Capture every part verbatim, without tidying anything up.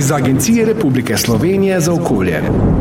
iz Agencije Republike Slovenije za okolje.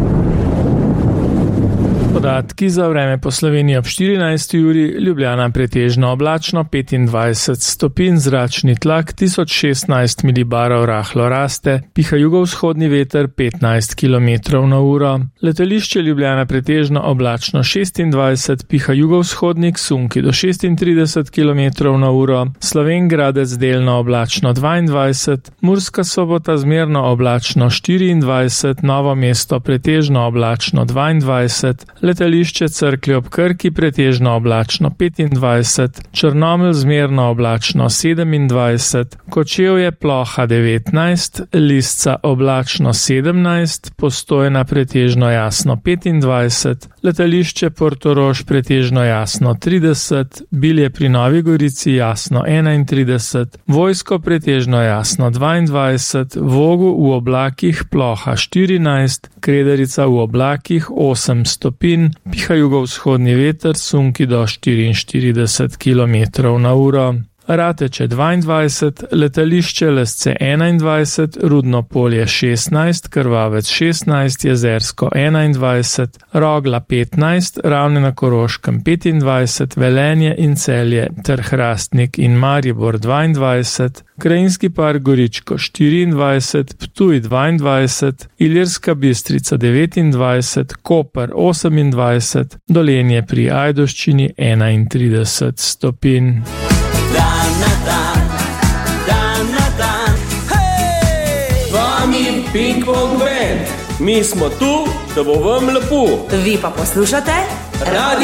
Podatki za vreme po Sloveniji ob štirinajsti uri, Ljubljana pretežno oblačno, petindvajset stopinj, zračni tlak tisoč šestnajst milibarov rahlo raste, piha jugovzhodni veter petnajst kilometrov na uro. Letališče Ljubljana pretežno oblačno šestindvajset, piha jugovzhodnik, sunki do šestintrideset kilometrov na uro, Slovenj Gradec delno oblačno dvaindvajset, Murska Sobota zmerno oblačno štiriindvajset, Novo mesto pretežno oblačno dvaindvajset, letališče Cerklje ob Krki pretežno oblačno petindvajset, Črnomelj zmerno oblačno sedemindvajset, Kočevje ploha devetnajst, Lisca oblačno sedemnajst, Postojna pretežno jasno petindvajset, letališče Portorož pretežno jasno trideset, Bilje pri Novi Gorici jasno enaintrideset, Vojsko pretežno jasno dvaindvajset, Vogu v oblakih ploha štirinajst, Kredarica v oblakih osem stopinj, piha jugovzhodni veter, sunki do štiriinštirideset kilometrov na uro. Rateče dvaindvajset, letališče Lesce enaindvajset, Rudno Polje šestnajst, Krvavec šestnajst, Jezersko enaindvajset, Rogla petnajst, Ravne na Koroškem petindvajset, Velenje in Celje ter Hrastnik in Maribor dvaindvajset, Krajinski park Goričko štiriindvajset, Ptuj dvaindvajset, Ilirska Bistrica devetindvajset, Koper osemindvajset, Dolenje pri Ajdovščini enaintrideset stopinj. Dan na dan, dan na dan, hej! Vami Ping Pong Band, mi smo tu, da bo vam lepo. Vi pa poslušate Radio